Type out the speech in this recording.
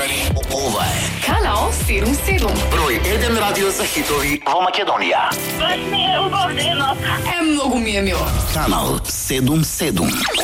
Ова е Канал 77. број 1 радио за хитови во Македонија. Многу ми е мило. Канал 77.